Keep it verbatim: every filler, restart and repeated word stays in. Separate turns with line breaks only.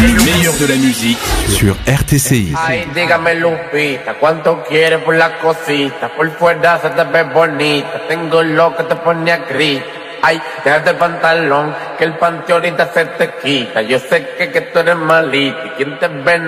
Le meilleur de la musique sur R T C I.
Ay, dígame Lupita, ¿cuánto quieres por la cosita? Por fuera se te ve bonita, tengo lo que te pone a gritar. Ay, déjate el pantalón, que el panty ahorita se te quita. Yo sé que, que tú eres malita y quien te ve